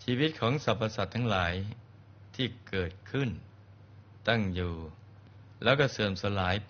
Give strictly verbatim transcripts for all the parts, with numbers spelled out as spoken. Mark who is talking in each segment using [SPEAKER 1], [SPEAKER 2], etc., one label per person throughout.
[SPEAKER 1] ชีวิตของสรรพสัตว์ทั้งหลายที่เกิดขึ้นตั้งอยู่แล้วก็เสื่อมสลายไป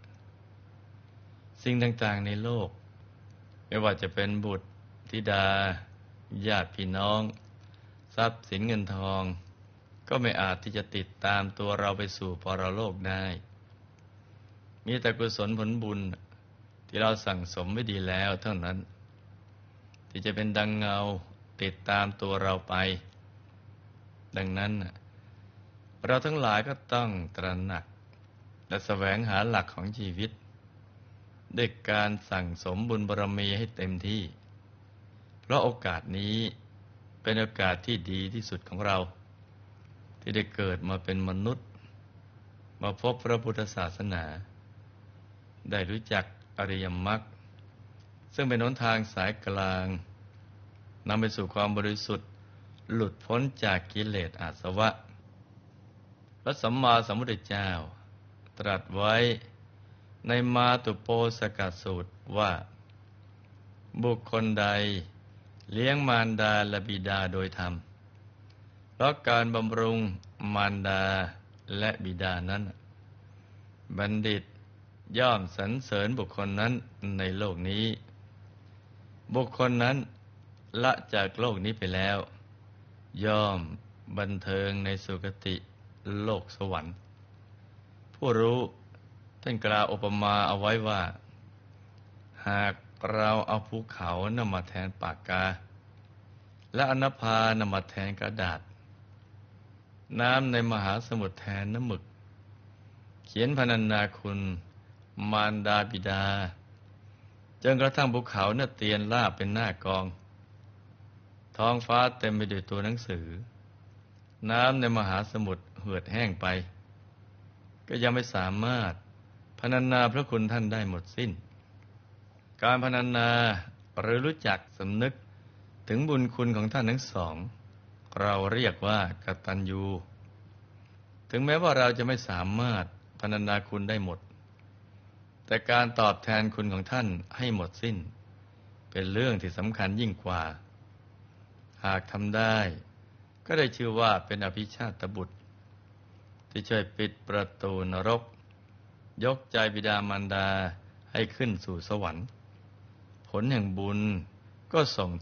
[SPEAKER 1] สิ่งต่างๆในโลกไม่ว่าจะเป็นบุตรธิดาญาติพี่น้องทรัพย์สินเงินทองก็ไม่อาจที่จะติดตามตัวเราไปสู่ปรโลกได้มีแต่กุศลผลบุญที่เราสั่งสมไว้ดีแล้วเท่านั้นที่จะเป็นดังเงาติดตามตัวเราไปดังนั้นเราทั้งหลายก็ต้องตระหนักและแสวงหาหลักของชีวิตด้วยการสั่งสมบุญบารมีให้เต็มที่เพราะโอกาสนี้เป็นโอกาสที่ดีที่สุดของเราที่ได้เกิดมาเป็นมนุษย์มาพบพระพุทธศาสนาได้รู้จักอริยมรรคซึ่งเป็นหนทางสายกลางนำไปสู่ความบริสุทธิ์หลุดพ้นจากกิเลสอาสวะพระสัมมาสัมพุทธเจ้าตรัสไว้ในมาตุโปสกสูตรว่าบุคคลใดเลี้ยงมารดาและบิดาโดยธรรมเพราะการบำรุงมารดาและบิดานั้นบัณฑิตย่อมสรรเสริญบุคคลนั้นในโลกนี้บุคคลนั้นละจากโลกนี้ไปแล้วย่อมบันเทิงในสุคติโลกสวรรค์ผู้รู้ท่านกล่าวอุปมาเอาไว้ว่าหากเราเอาภูเขานำมาแทนปากกาและอนภานำมาแทนกระดาษน้ำในมหาสมุทรแทนน้ำหมึกเขียนพรรณนาคุณมารดาบิดาจนกระทั่งภูเขาเน่ะเตียนราบเป็นหน้ากองท้องฟ้าเต็มไปด้วยตัวหนังสือน้ำในมหาสมุทรเหือดแห้งไปก็ยังไม่สามารถพรรณนาพระคุณท่านได้หมดสิ้นการพรรณนาหรือรู้จักสำนึกถึงบุญคุณของท่านทั้งสองเราเรียกว่ากตัญญูถึงแม้ว่าเราจะไม่สามารถพรรณนาคุณได้หมดแต่การตอบแทนคุณของท่านให้หมดสิ้นเป็นเรื่องที่สำคัญยิ่งกว่าหากทำได้ก็ได้ชื่อว่าเป็นอภิชาตบุตรที่ช่วยปิดประตูนรกยกใจบิดามารดาให้ขึ้นสู่สวรรค์ผลแห่งบุญก็ส่ง